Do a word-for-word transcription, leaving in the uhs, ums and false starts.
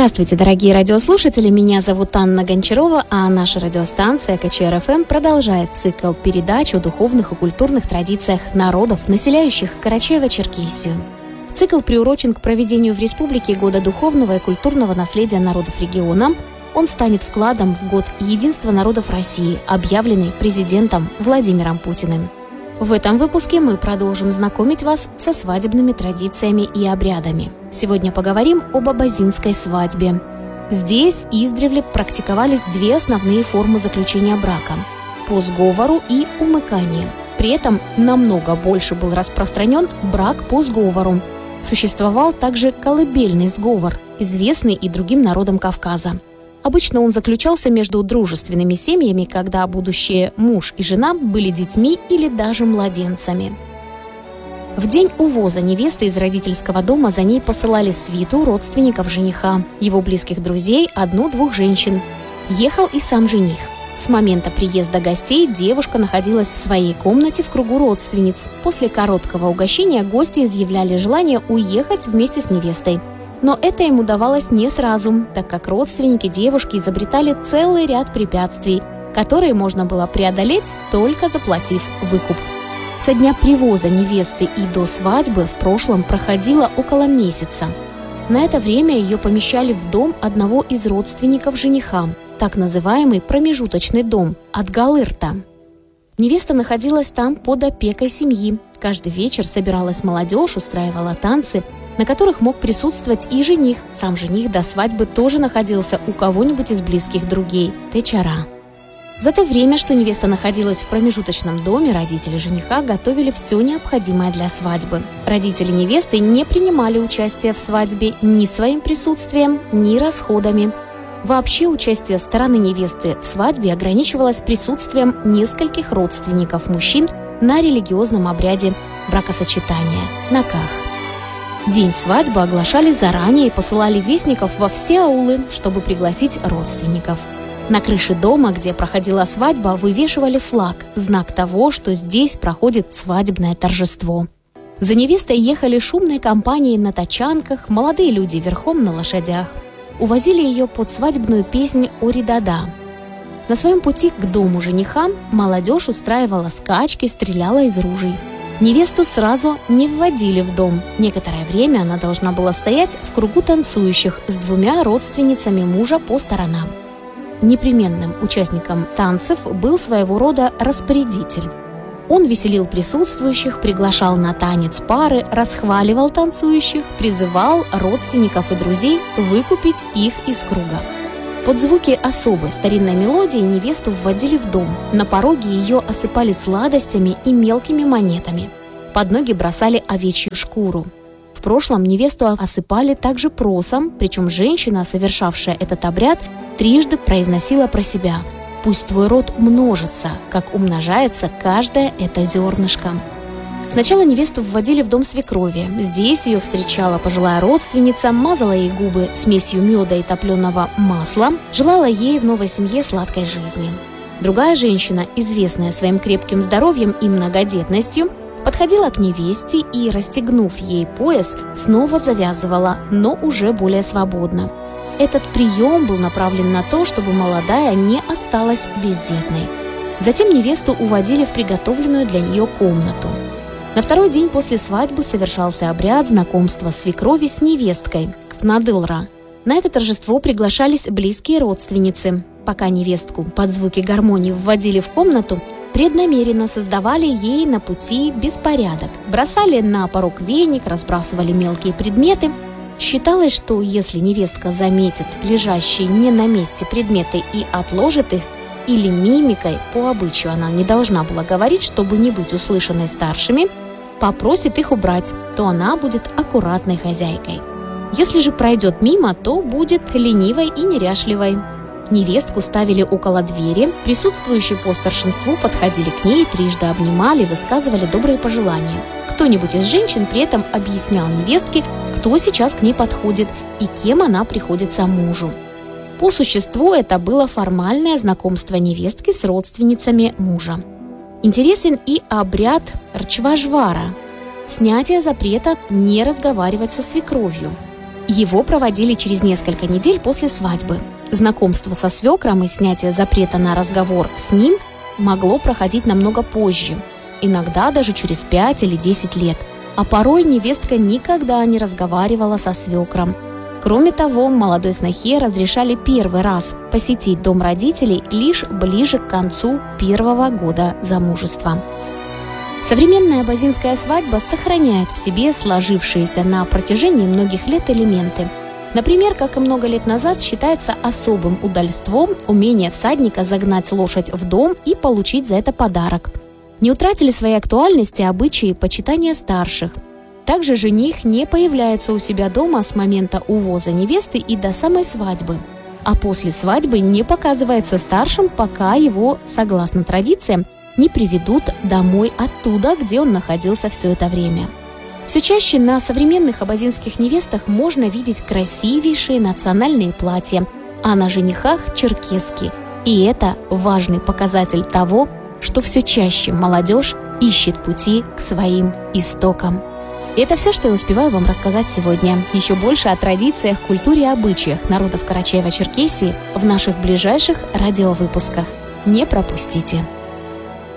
Здравствуйте, дорогие радиослушатели, меня зовут Анна Гончарова, а наша радиостанция ка че эр эф эм продолжает цикл передач о духовных и культурных традициях народов, населяющих Карачаево-Черкесию. Цикл приурочен к проведению в республике Года духовного и культурного наследия народов региона. Он станет вкладом в Год единства народов России, объявленный президентом Владимиром Путиным. В этом выпуске мы продолжим знакомить вас со свадебными традициями и обрядами. Сегодня поговорим об абазинской свадьбе. Здесь издревле практиковались две основные формы заключения брака – по сговору и умыкание. При этом намного больше был распространен брак по сговору. Существовал также колыбельный сговор, известный и другим народам Кавказа. Обычно он заключался между дружественными семьями, когда будущие муж и жена были детьми или даже младенцами. В день увоза невесты из родительского дома за ней посылали свиту родственников жениха, его близких друзей, одну-двух женщин. Ехал и сам жених. С момента приезда гостей девушка находилась в своей комнате в кругу родственниц. После короткого угощения гости изъявляли желание уехать вместе с невестой. Но это им удавалось не сразу, так как родственники девушки изобретали целый ряд препятствий, которые можно было преодолеть, только заплатив выкуп. Со дня привоза невесты и до свадьбы в прошлом проходило около месяца. На это время ее помещали в дом одного из родственников жениха, так называемый промежуточный дом Атгалырта. Невеста находилась там под опекой семьи. Каждый вечер собиралась молодежь, устраивала танцы, на которых мог присутствовать и жених. Сам жених до свадьбы тоже находился у кого-нибудь из близких друзей – течара. За то время, что невеста находилась в промежуточном доме, родители жениха готовили все необходимое для свадьбы. Родители невесты не принимали участие в свадьбе ни своим присутствием, ни расходами. Вообще участие стороны невесты в свадьбе ограничивалось присутствием нескольких родственников мужчин на религиозном обряде бракосочетания – наках. День свадьбы оглашали заранее и посылали вестников во все аулы, чтобы пригласить родственников. На крыше дома, где проходила свадьба, вывешивали флаг, знак того, что здесь проходит свадебное торжество. За невестой ехали шумной компанией на тачанках, молодые люди верхом на лошадях. Увозили ее под свадебную песнь «Оридада». На своем пути к дому жениха молодежь устраивала скачки, стреляла из ружей. Невесту сразу не вводили в дом. Некоторое время она должна была стоять в кругу танцующих с двумя родственницами мужа по сторонам. Непременным участником танцев был своего рода распорядитель. Он веселил присутствующих, приглашал на танец пары, расхваливал танцующих, призывал родственников и друзей выкупить их из круга. Под звуки особой старинной мелодии невесту вводили в дом. На пороге ее осыпали сладостями и мелкими монетами. Под ноги бросали овечью шкуру. В прошлом невесту осыпали также просом, причем женщина, совершавшая этот обряд, трижды произносила про себя: «Пусть твой род множится, как умножается каждое это зернышко». Сначала невесту вводили в дом свекрови. Здесь ее встречала пожилая родственница, мазала ей губы смесью меда и топленого масла, желала ей в новой семье сладкой жизни. Другая женщина, известная своим крепким здоровьем и многодетностью, подходила к невесте и, расстегнув ей пояс, снова завязывала, но уже более свободно. Этот прием был направлен на то, чтобы молодая не осталась бездетной. Затем невесту уводили в приготовленную для нее комнату. На второй день после свадьбы совершался обряд знакомства свекрови с невесткой – квнадылра. На это торжество приглашались близкие родственницы. Пока невестку под звуки гармонии вводили в комнату, преднамеренно создавали ей на пути беспорядок, бросали на порог веник, разбрасывали мелкие предметы. Считалось, что если невестка заметит лежащие не на месте предметы и отложит их, или мимикой, по обычаю она не должна была говорить, чтобы не быть услышанной старшими, попросит их убрать, то она будет аккуратной хозяйкой. Если же пройдет мимо, то будет ленивой и неряшливой. Невестку ставили около двери, присутствующие по старшинству подходили к ней, трижды обнимали, высказывали добрые пожелания. Кто-нибудь из женщин при этом объяснял невестке, кто сейчас к ней подходит и кем она приходится мужу. По существу это было формальное знакомство невестки с родственницами мужа. Интересен и обряд рчважвара – снятие запрета не разговаривать со свекровью. Его проводили через несколько недель после свадьбы. Знакомство со свекром и снятие запрета на разговор с ним могло проходить намного позже, иногда даже через пять или десять лет. А порой невестка никогда не разговаривала со свекром. Кроме того, молодой снохе разрешали первый раз посетить дом родителей лишь ближе к концу первого года замужества. Современная абазинская свадьба сохраняет в себе сложившиеся на протяжении многих лет элементы. Например, как и много лет назад, считается особым удальством умение всадника загнать лошадь в дом и получить за это подарок. Не утратили своей актуальности обычаи почитания старших. Также жених не появляется у себя дома с момента увоза невесты и до самой свадьбы, а после свадьбы не показывается старшим, пока его, согласно традициям, не приведут домой оттуда, где он находился все это время. Все чаще на современных абазинских невестах можно видеть красивейшие национальные платья, а на женихах – черкески. И это важный показатель того, что все чаще молодежь ищет пути к своим истокам. И это все, что я успеваю вам рассказать сегодня. Еще больше о традициях, культуре и обычаях народов Карачаево-Черкесии в наших ближайших радиовыпусках. Не пропустите!